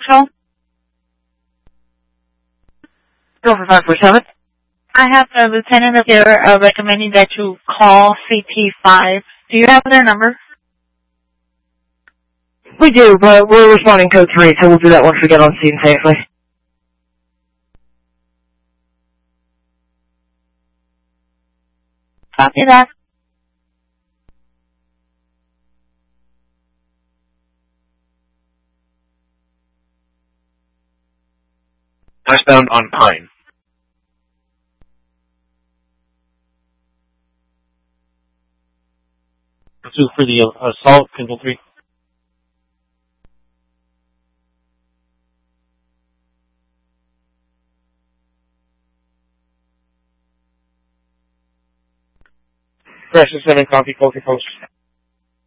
Patrol? Go for 547. I have a lieutenant up there recommending that you call CT5. Do you have their number? We do, but we're responding code 3, so we'll do that once we get on scene safely. Copy that. Westbound on Pine. Two for the assault, Control 3. Pressure 7, copy, Coast to Coast.